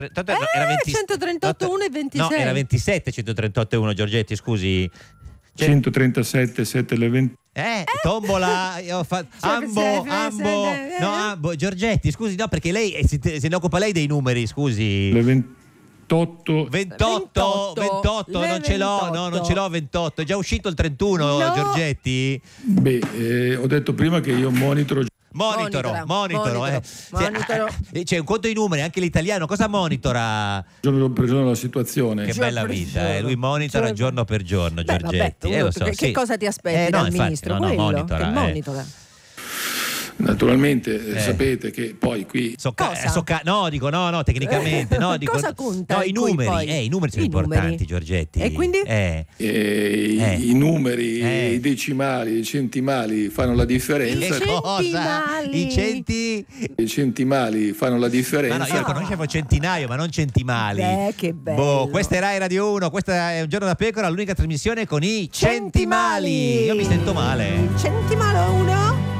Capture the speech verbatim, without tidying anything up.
Tanto Eh, era venti centotrentotto uno e ventisei. No, era ventisette centotrentotto e uno, Giorgetti, scusi. Cioè, centotrentasette sette le venti. Eh, tombola, io ho fatto ambo, se- se- ambo, se- no, ambo, Giorgetti, scusi, no, perché lei eh, si- se ne occupa lei dei numeri, scusi. Le ventotto. ventotto, ventotto, le non ce l'ho, no, non ce l'ho ventotto, è già uscito il trentuno, No. Giorgetti? Beh, eh, ho detto prima che io monitoro. Monitoro, Monitora, monitoro, monitoro, eh. Sì, monitoro. eh, c'è un conto i numeri, anche l'italiano, cosa monitora? Giorno per giorno la situazione. Che Giorno bella per vita, giorno. eh. Lui monitora Giorno- giorno per giorno, Beh, Giorgetti. vabbè, eh, lo uno- so, che, sì. che cosa ti aspetti Eh, no, dal infatti, ministro? no, no, Quello monitora, che eh. monitora. Naturalmente eh, Eh. sapete che poi qui So ca- Cosa? eh, so ca- no, dico no, no, tecnicamente. No, dico, Cosa conta no, in i cui numeri, poi? eh, i numeri sono I importanti, numeri. Giorgetti. E quindi? Eh. eh, Eh. i, i numeri, Eh. i decimali, i centimali fanno la differenza. I Cosa? centimali. I centi... I centimali fanno la Ma differenza. no, io conoscevo centinaio, ma non centimali. Beh, che bello. Boh, questa è Rai Radio uno, questa è Un giorno da pecora, l'unica trasmissione con i centimali. Io mi sento male. Centimalo uno.